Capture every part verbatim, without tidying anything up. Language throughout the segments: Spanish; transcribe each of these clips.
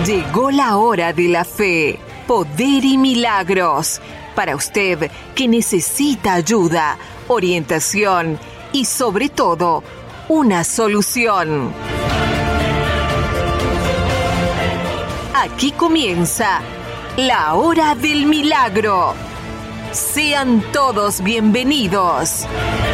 Llegó la hora de la fe, poder y milagros. Para usted que necesita ayuda, orientación y sobre todo, una solución. Aquí comienza la hora del milagro. Sean todos bienvenidos.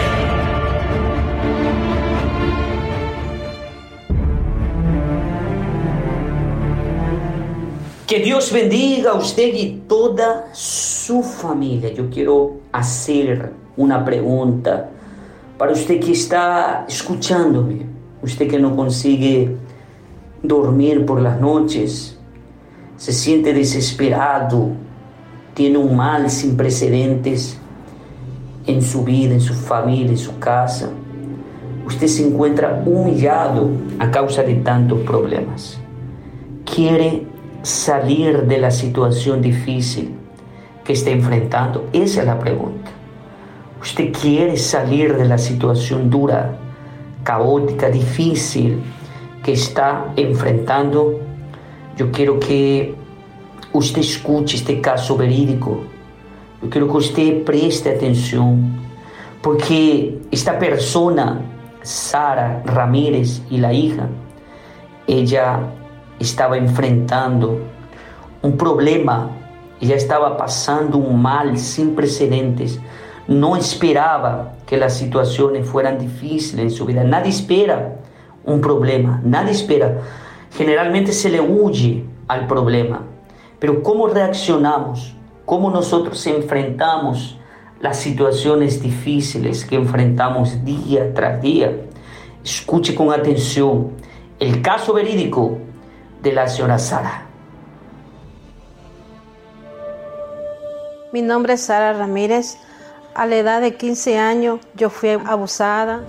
Que Dios bendiga a usted y toda su familia. Yo quiero hacer una pregunta para usted que está escuchándome, usted que no consigue dormir por las noches, se siente desesperado, tiene un mal sin precedentes en su vida, en su familia, en su casa. Usted se encuentra humillado a causa de tantos problemas. Quiere salir de la situación difícil que está enfrentando. Esa es la pregunta. ¿Usted quiere salir de la situación dura, caótica, difícil que está enfrentando? Yo quiero que usted escuche este caso verídico. Yo quiero que usted preste atención, porque esta persona, Sara Ramírez y la hija, ella estaba enfrentando un problema, ella estaba pasando un mal sin precedentes. No esperaba que las situaciones fueran difíciles en su vida. Nadie espera un problema, nadie espera. Generalmente se le huye al problema. Pero ¿cómo reaccionamos? ¿Cómo nosotros enfrentamos las situaciones difíciles que enfrentamos día tras día? Escuche con atención el caso verídico de la señora Sara. Mi nombre es Sara Ramírez. A la edad de quince años yo fui abusada.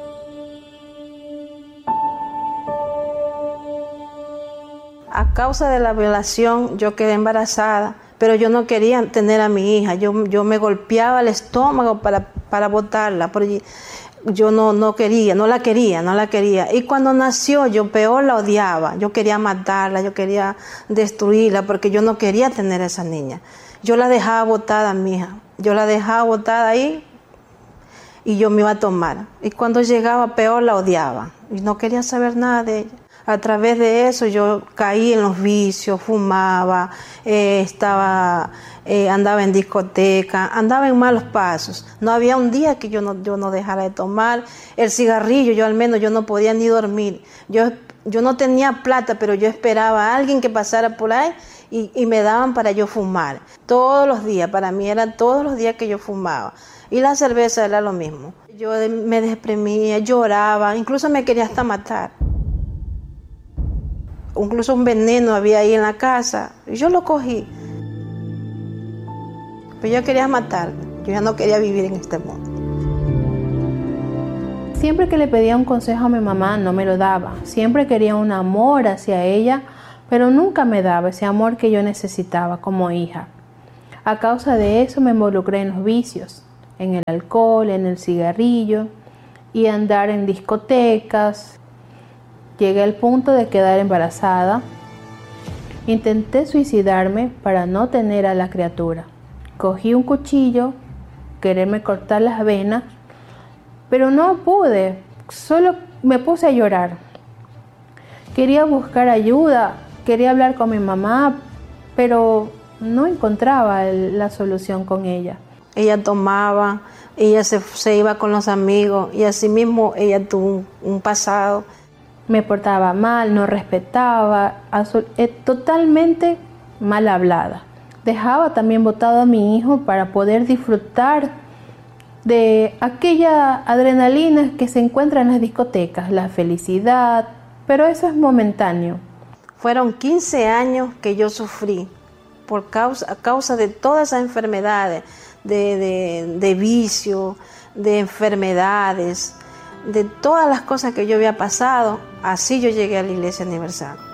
A causa de la violación yo quedé embarazada, pero yo no quería tener a mi hija. Yo, yo me golpeaba el estómago para, para botarla, porque yo no, no quería, no la quería, no la quería. Y cuando nació yo peor la odiaba. Yo quería matarla, yo quería destruirla, porque yo no quería tener a esa niña. Yo la dejaba botada, mi hija. Yo la dejaba botada ahí y yo me iba a tomar. Y cuando llegaba peor la odiaba. Y no quería saber nada de ella. A través de eso yo caí en los vicios, fumaba, eh, estaba, eh, andaba en discoteca, andaba en malos pasos. No había un día que yo no, yo no dejara de tomar. El cigarrillo, yo al menos yo no podía ni dormir. Yo, yo no tenía plata, pero yo esperaba a alguien que pasara por ahí y, y me daban para yo fumar. Todos los días, para mí eran todos los días que yo fumaba. Y la cerveza era lo mismo. Yo me deprimía, lloraba, incluso me quería hasta matar. Incluso un veneno había ahí en la casa y yo lo cogí. Pero yo quería matarme, yo ya no quería vivir en este mundo. Siempre que le pedía un consejo a mi mamá no me lo daba. Siempre quería un amor hacia ella, pero nunca me daba ese amor que yo necesitaba como hija. A causa de eso me involucré en los vicios, en el alcohol, en el cigarrillo y andar en discotecas. Llegué al punto de quedar embarazada. Intenté suicidarme para no tener a la criatura. Cogí un cuchillo, quererme cortar las venas, pero no pude. Solo me puse a llorar. Quería buscar ayuda, quería hablar con mi mamá, pero no encontraba el, la solución con ella. Ella tomaba, ella se, se iba con los amigos y así mismo ella tuvo un, un pasado. Me portaba mal, no respetaba, azul, eh, totalmente mal hablada. Dejaba también botado a mi hijo para poder disfrutar de aquella adrenalina que se encuentra en las discotecas, la felicidad, pero eso es momentáneo. Fueron quince años que yo sufrí por causa, a causa de todas esas enfermedades, de, de, de vicio, de enfermedades, de todas las cosas que yo había pasado. Así yo llegué a la Iglesia Universal.